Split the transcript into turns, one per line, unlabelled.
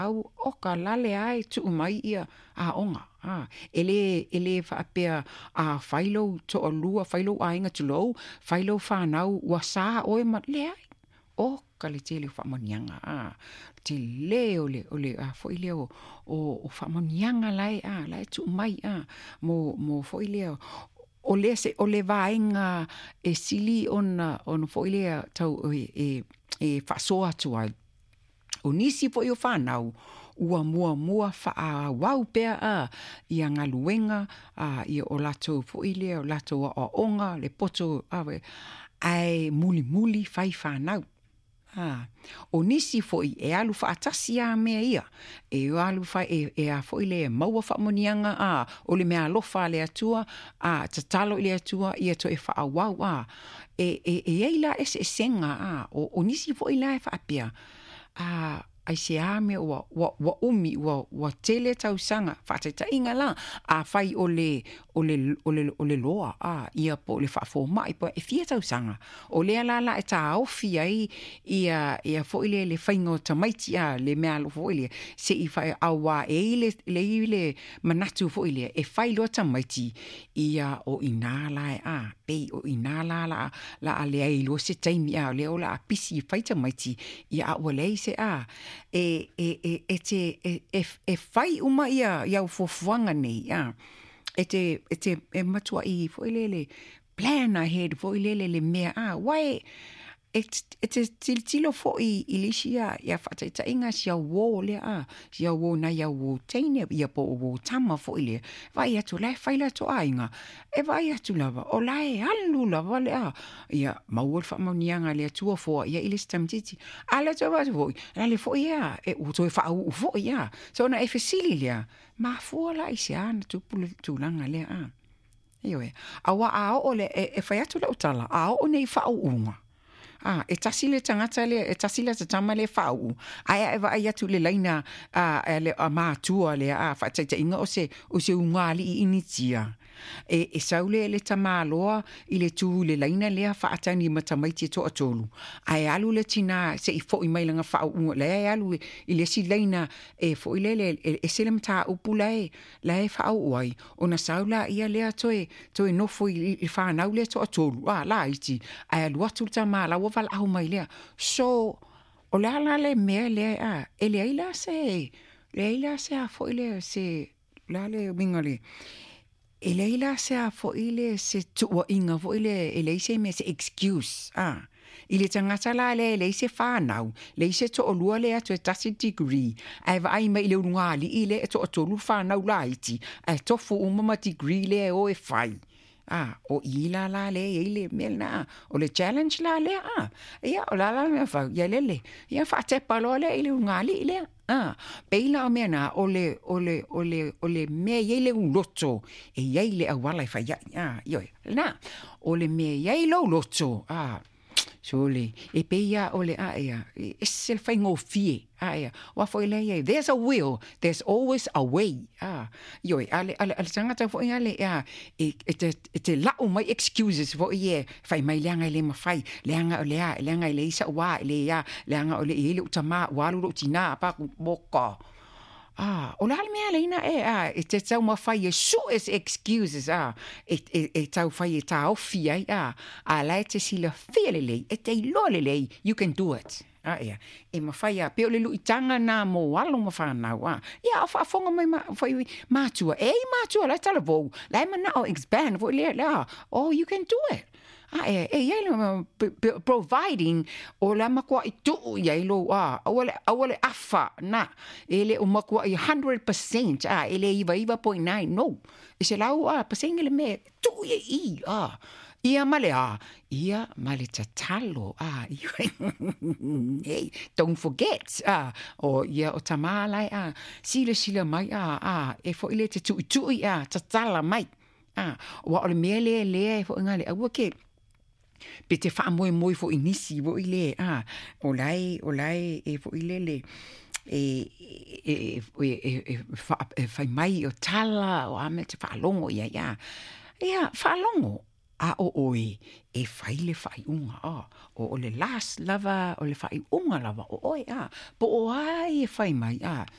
au oka lale ai tu mai ia a onga. Ele whaapea a whailo to o lua, whailo a inga tu lou, whailo whanau ua sā oe mat le ai. Oka le te le whamonianga. Te le ole a fo ileo o whamonianga lai tu mai mo fo ileo. O le vaenga e sili ona fo ilea tau e whasoa tu ai. O nisi po i o whanau, ua mua wha wau pea i a ngaluenga, i o lato po i lea, o lato o onga, le poto ai muli whai whanau. O nisi fo i e alu whaatasi a mea ia, e alu whai e a fo i lea maua whamonianga, o le mea lofa le atua, tatalo le atua, ia to e wha wau, e eila e senga, o nisi fo i lea e whaapea, ai se ame wa umi wa tele tau sanga whaateta inga la a whai o le loa ia po le whaafo mai po e fia tau sanga o le ala e ta ofi ai ia fo ile le whaingo tamaiti le mea lo fo ile se i whai awa le manatu fo ile e whai lo tamaiti ia o inala pei o inala la le ai lo se taimi le o la pisi whai tamaiti ia awa le se e fai uma ia iau fofuanga nei, e matua i fo ilele plan ahead fo ilele le mea, wai e te tilo fo i lisi ia whataita inga sia wō le sia wō na ia wō teine ia po wō tama fo ile, vai atu lai whaila to inga, e vai atu lava, o lai alu lava le ia mauol whamonianga le atua fo ia ilis tamtiti, ala to watu fo, la le fo ia, e uto e whau fo ia, so na e fesili lea, ma fo la isi ana tūlanga lea Iwe, awa o le e whai atu la utala, o nei whau unga. E tasile tangata le, e tasile tatama le whau. Aia ewa ai atu le laina le mātua le whaitaita inga o se ungali i initia. E saule le tamaloa i le tū le laina lea whaatani matamaiti to atolu. Ai alu le tina se i fo i mailanga whau unga. Lea alu i le si laina e fo i le e sele mta upu lae whau uai. O na saula ia lea toe nofo i whanau le to atolu. La iti. Ai alu atu le tamalawa wala au mai lea. So, o lea le mea lea e lea ila se a fo i le se lea le mingale. E leila se a fo ile se tua inga fo ile e leise me se excuse ile tangata la le se whanau le se to olua le atu e tasi degree ai vai mai le ungali ile to tolu whanau la iti ai tofu umama degree le o e whai o ila la le ile melna o le challenge la le ia o la me fa ia le ia fa te palo le ile ungali ile peila o mena o le me yele un loto e yele a wala fa yo na o le me yele loto Surely, e peia o le e se fai ngofie, wa foi le there's a will, there's always a way, yo, ale tangata foi ale, e te la o mai excuses foi fai mai leanga le mafai, leanga le isa wa leanga o le ele utama walu tina pa boka. O la mea leina e te tau mawhai e so as excuses, e tau whai e tau fia, a lai te sila whialelei, e te lolelei, you can do it. E mawhai peo le luitanga nā mo walo mawhanau, a whafonga mai whai mātua, mātua, lai tala vau, lai mana o expand, you can do it. Providing o la makua I tu yailo awale afa na ele o makua I 100% ele iva 0.9 no se lau pasengele me tu ia male tatalo hey, don't forget o ia o tamala sila mai e fo ile te tu tatala mai wa o le mele le fo ngale awake pe te wha moi fo inisi wo ile o lai e fo ile le fai mai o tala o ame te whalongo ia whalongo a o oi e whai le whai unga o le las lava o le whai unga lava o oi po o ai e whai mai